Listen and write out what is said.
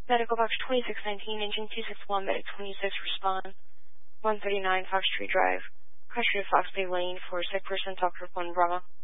Medical Box 2619, Engine 261, Medic 26, respond. 139 Fox Tree Drive. Crash to Fox Bay Lane for sick person, Dr. 1 Bravo.